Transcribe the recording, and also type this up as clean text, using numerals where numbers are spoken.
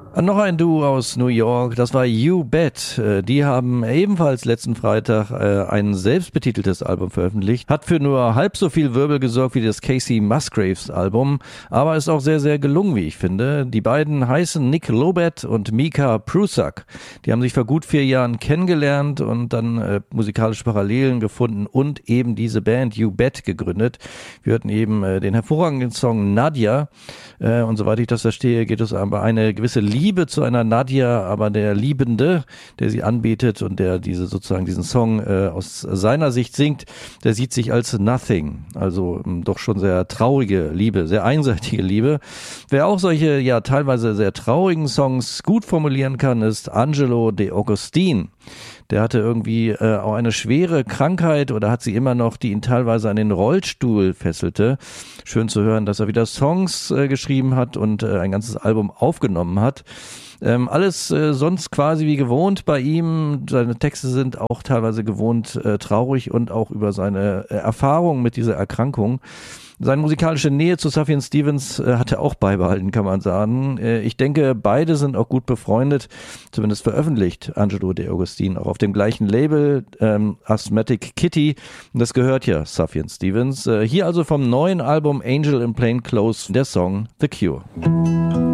Noch ein Duo aus New York, das war You Bet. Die haben ebenfalls letzten Freitag ein selbstbetiteltes Album veröffentlicht. Hat für nur halb so viel Wirbel gesorgt wie das Casey Musgraves Album, aber ist auch sehr, sehr gelungen, wie ich finde. Die beiden heißen Nick Lobet und Mika Prusak. Die haben sich vor gut 4 Jahren kennengelernt und dann musikalische Parallelen gefunden und eben diese Band You Bet gegründet. Wir hörten eben den hervorragenden Song Nadja und soweit ich das verstehe, geht es aber eine gewisse Liebe zu einer Nadja, aber der Liebende, der sie anbietet und der diesen Song aus seiner Sicht singt, der sieht sich als Nothing. Also doch schon sehr traurige Liebe, sehr einseitige Liebe. Wer auch solche, ja teilweise sehr traurigen Songs gut formulieren kann, ist Angelo De Agostini. Der hatte irgendwie auch eine schwere Krankheit oder hat sie immer noch, die ihn teilweise an den Rollstuhl fesselte. Schön zu hören, dass er wieder Songs geschrieben hat und ein ganzes Album aufgenommen hat. Alles sonst quasi wie gewohnt bei ihm. Seine Texte sind auch teilweise gewohnt traurig und auch über seine Erfahrung mit dieser Erkrankung. Seine musikalische Nähe zu Sufjan Stevens hat er auch beibehalten, kann man sagen. Ich denke, beide sind auch gut befreundet, zumindest veröffentlicht Angelo De Agostini auch auf dem gleichen Label, Asthmatic Kitty. Und das gehört ja Sufjan Stevens. Hier also vom neuen Album Angel in Plain Clothes der Song The Cure.